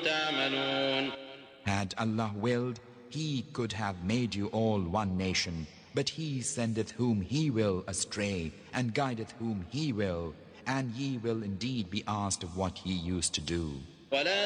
تعملون. Had Allah willed, He could have made you all one nation, but He sendeth whom He will astray, and guideth whom He will, and ye will indeed be asked of what ye used to do. ولا